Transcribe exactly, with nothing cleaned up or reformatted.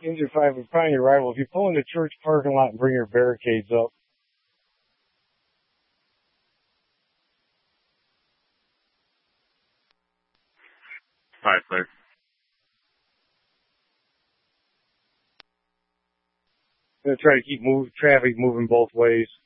Engine five, upon your arrival, if you pull in the church parking lot and bring your barricades up. Five, clear. I'm going to try to keep move, traffic moving both ways.